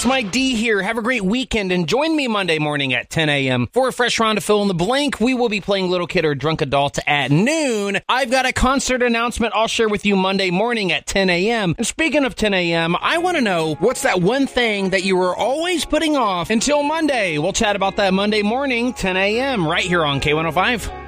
folks, Mike D here. Have a great weekend and join me Monday morning at 10 a.m. for a fresh round of Fill in the Blank. We will be playing Little Kid or Drunk Adult at noon. I've got a concert announcement I'll share with you Monday morning at 10 a.m. And speaking of 10 a.m., I want to know what's that one thing that you were always putting off until Monday. We'll chat about that Monday morning, 10 a.m. right here on K105.